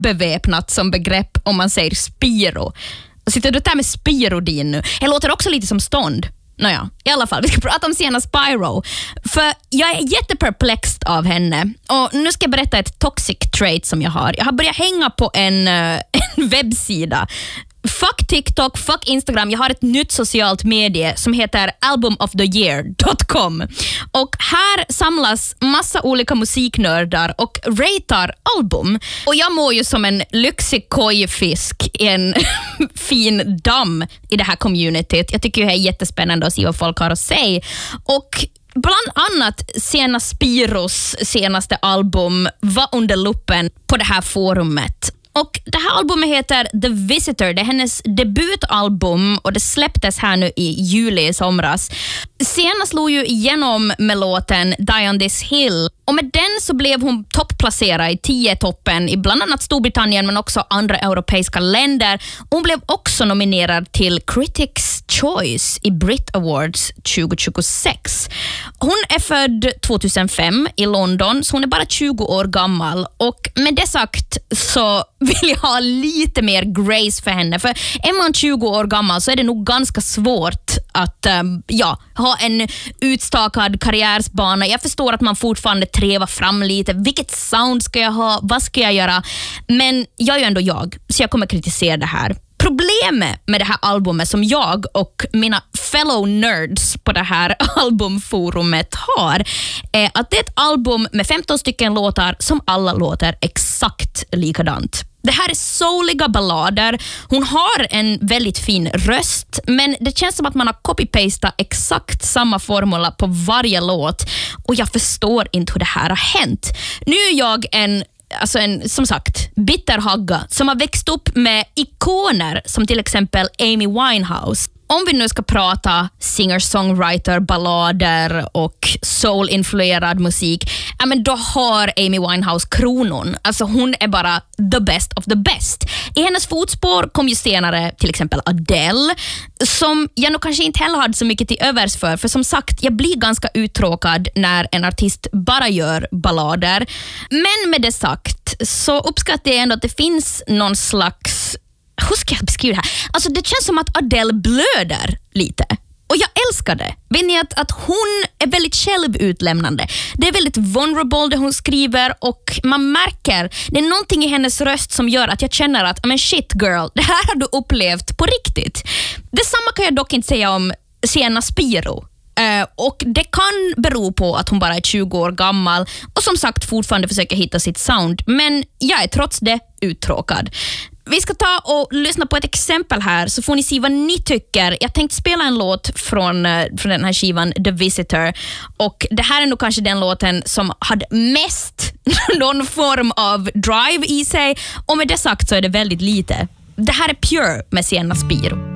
beväpnat som begrepp om man säger Spiro. Sitter du där med Spirodin nu? Det låter också lite som stånd. Nåja, i alla fall, vi ska prata om Sienna Spiro. För jag är jätteperplext av henne. Och nu ska jag berätta ett toxic trait som jag har. Jag har börjat hänga på en webbsida. Fuck TikTok, fuck Instagram. Jag har ett nytt socialt medie som heter albumoftheyear.com. Och här samlas massa olika musiknördar och ratear album. Och jag mår ju som en lyxig kojfisk i en fin damm i det här communityt. Jag tycker det är jättespännande att se vad folk har att säga. Och bland annat Sienna Spiros senaste album var under luppen på det här forumet. Och det här albumet heter The Visitor. Det är hennes debutalbum och det släpptes här nu i juli i somras. Sienna slog ju igenom med låten Die on this hill. Och med den så blev hon toppplacerad i 10-toppen i bland annat Storbritannien men också andra europeiska länder. Hon blev också nominerad till Critics' Choice i Brit Awards 2026. Hon är född 2005 i London, så hon är bara 20 år gammal. Och med det sagt så vill jag ha lite mer grace för henne. För är man 20 år gammal så är det nog ganska svårt att ha en utstakad karriärsbana. Jag förstår att man fortfarande trevar fram lite. Vilket sound ska jag ha? Vad ska jag göra? Men jag är ju ändå jag, så jag kommer kritisera det här. Problemet med det här albumet som jag och mina fellow nerds på det här albumforumet har är att det är ett album med 15 stycken låtar som alla låter exakt likadant. Det här är souliga ballader. Hon har en väldigt fin röst, men det känns som att man har copy-pastat exakt samma formula på varje låt. Och jag förstår inte hur det här har hänt. Nu är jag en som sagt, bitterhagga som har växt upp med ikoner som till exempel Amy Winehouse. Om vi nu ska prata singer-songwriter, ballader och soul-influerad musik, men då har Amy Winehouse kronon. Alltså hon är bara the best of the best. I hennes fotspår kom ju senare till exempel Adele, som jag nog kanske inte heller hade så mycket till övers för som sagt, jag blir ganska uttråkad när en artist bara gör ballader. Men med det sagt så uppskattar jag ändå att det finns någon slags, hur ska jag beskriva det här? Alltså det känns som att Adele blöder lite. Och jag älskar det. Vet ni att hon är väldigt självutlämnande. Det är väldigt vulnerable det hon skriver och man märker, det är någonting i hennes röst som gör att jag känner att men shit girl, det här har du upplevt på riktigt. Detsamma kan jag dock inte säga om Sienna Spiro. Och det kan bero på att hon bara är 20 år gammal och som sagt fortfarande försöker hitta sitt sound, men jag är trots det uttråkad. Vi ska ta och lyssna på ett exempel här så får ni se vad ni tycker. Jag tänkte spela en låt från den här skivan The Visitor, och det här är nog kanske den låten som hade mest någon form av drive i sig, och med det sagt så är det väldigt lite. Det här är Pure med Sienna Spiro.